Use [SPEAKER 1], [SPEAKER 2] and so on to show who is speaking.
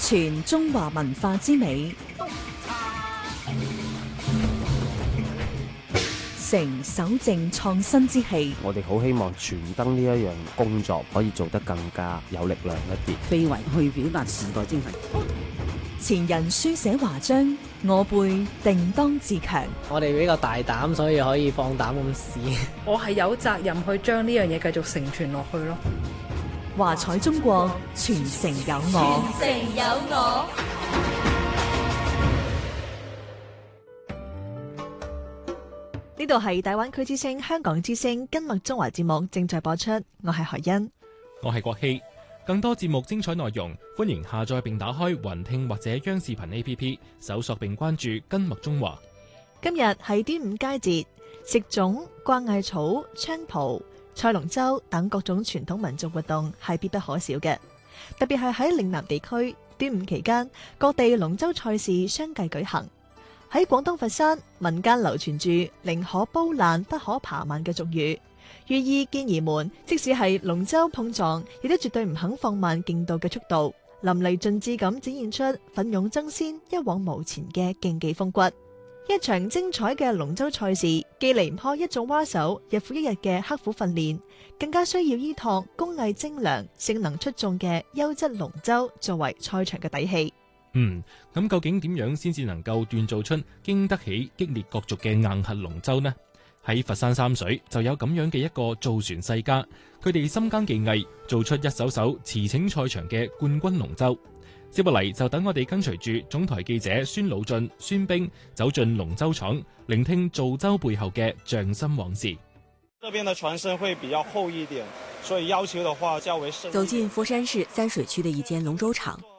[SPEAKER 1] 傳中華文化之美，成守正創新之氣。
[SPEAKER 2] 我哋好希望傳燈呢一樣工作可以做得更加有力量一啲，
[SPEAKER 3] 非遺去表達時代精神。
[SPEAKER 1] 前人書寫華章，我輩定當自強。
[SPEAKER 4] 我哋比較大膽，所以可以放膽咁試。
[SPEAKER 5] 我係有責任去將呢樣嘢繼續承傳落去咯。
[SPEAKER 1] 華彩中國，傳承有我。
[SPEAKER 6] 傳承有我。
[SPEAKER 7] 呢度係大灣區之聲、香港之聲今麥中華節目正在播出，我係何欣，
[SPEAKER 8] 我係國希。更多節目精彩內容，歡迎下載並打開雲聽或者央視頻 APP， 搜索並關注今麥中華。
[SPEAKER 7] 今日係端午佳節，食粽、掛艾草、菖蒲、賽龍舟等各種傳統民族活動係必不可少嘅。特別係喺嶺南地區，端午期間各地龍舟賽事相繼舉行。喺廣東佛山，民間流傳住寧可煲爛不可扒慢嘅俗語，寓意健兒們即使係龍舟碰撞，亦都絕對唔肯放慢競渡嘅速度，淋漓盡致咁展現出奮勇爭先、一往無前嘅競技風骨。一場精彩嘅龍舟賽事，既離唔開一眾蛙手日復一日嘅刻苦訓練，更加需要依託工藝精良、性能出眾嘅優質龍舟作為賽場嘅底氣。
[SPEAKER 8] 咁究竟點樣先至能夠鍛造出經得起激烈角逐嘅硬核龍舟呢？喺佛山三水就有咁樣嘅一個造船世家，佢哋深耕技藝，做出一艘艘馳騁賽場嘅冠軍龍舟。接落嚟就等我哋跟隨住總台記者孫老進、孫兵走進龍舟廠，聆聽造舟背後嘅匠心往事。
[SPEAKER 9] 這邊的船身會比較厚一點，所以要求的話較為深。
[SPEAKER 10] 走進佛山市三水區的一間龍舟廠。